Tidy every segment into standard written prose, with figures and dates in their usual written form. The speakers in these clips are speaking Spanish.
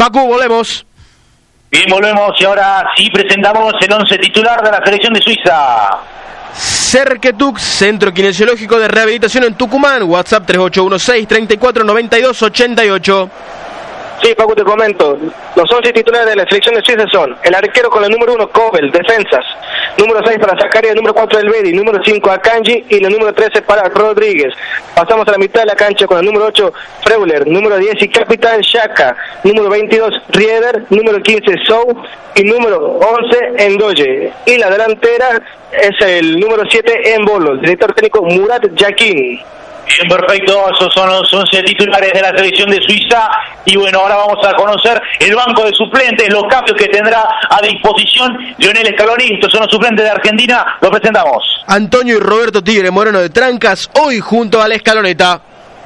Facu, volvemos. Bien, volvemos y ahora sí presentamos el 11 titular de la selección de Suiza. Cerquetux, Centro Kinesiológico de Rehabilitación en Tucumán. WhatsApp 3816-349288. Sí, Paco, te comento. Los 11 titulares de la selección de Suiza son: el arquero con el número 1, Kobel, defensas. Número 6 para Zakaria, número 4 Elvedi, número 5 Akanji y el número 13 para Rodríguez. Pasamos a la mitad de la cancha con el número 8 Freuler, número 10 y capitán Xhaka, número 22 Rieder, número 15 Sou y número 11 Ndoye. Y la delantera es el número 7 Embolo, director técnico Murat Yakin. Bien, perfecto, esos son los 11 titulares de la selección de Suiza. Y bueno, ahora vamos a conocer el banco de suplentes, los cambios que tendrá a disposición Lionel Scaloni. Estos son los suplentes de Argentina, los presentamos. Antonio y Roberto Tigre Moreno de Trancas, hoy junto a la escaloneta.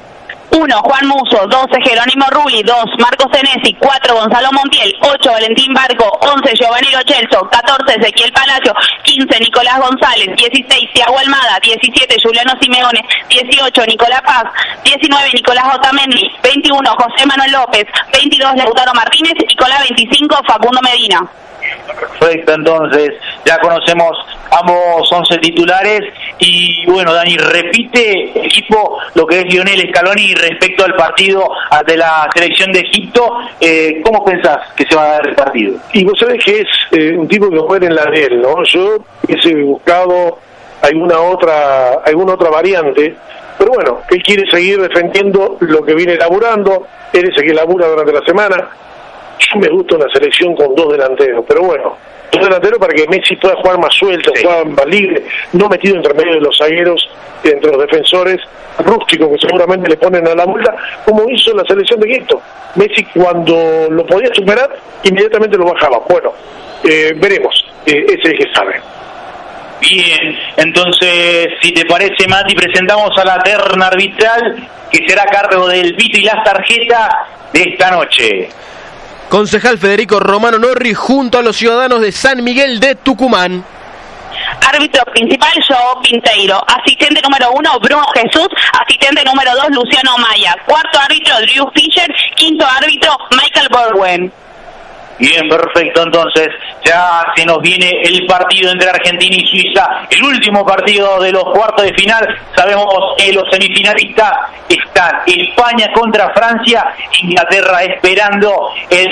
1. Juan Musso, 12. Jerónimo Rulli, 2. Marcos Senesi, 4. Gonzalo Montiel, 8. Valentín Barco, 11. Giovanni Lo Celso, 14. Ezequiel Palacio, 15. Nicolás González, 16. Thiago Almada, 17. Juliano Simeone, 18. Nicolás Paz, 19. Nicolás Otamendi, 21. José Manuel López, 22. Lautaro Martínez y con la 25 Facundo Medina. Perfecto, entonces ya conocemos ambos 11 titulares. Y bueno, Dani, repite equipo lo que es Lionel Scaloni respecto al partido de la selección de Egipto. ¿Cómo pensás que se va a dar el partido? Y vos sabés que es un tipo que juega en la de él, ¿no? Yo hubiese buscado alguna otra variante, pero bueno, él quiere seguir defendiendo lo que viene elaborando, él es el que labura durante la semana. Yo me gusta una selección con dos delanteros, pero bueno, dos delanteros para que Messi pueda jugar más suelto, sí, jugar más libre, no metido entre medio de los zagueros, entre los defensores rústicos que seguramente le ponen a la multa, como hizo la selección de Egipto. Messi, cuando lo podía superar, inmediatamente lo bajaba. Bueno, veremos, ese es el que sabe. Bien, entonces, si te parece, Mati, presentamos a la terna arbitral, que será a cargo del Vito y las tarjetas de esta noche. Concejal Federico Romano Norri junto a los ciudadanos de San Miguel de Tucumán. Árbitro principal, Joao Pinteiro. Asistente número 1, Bruno Jesús. Asistente número 2, Luciano Maya. Cuarto árbitro, Drew Fisher. Quinto árbitro, Michael Borwen. Bien, perfecto, entonces ya se nos viene el partido entre Argentina y Suiza, el último partido de los cuartos de final. Sabemos que los semifinalistas están España contra Francia, Inglaterra esperando el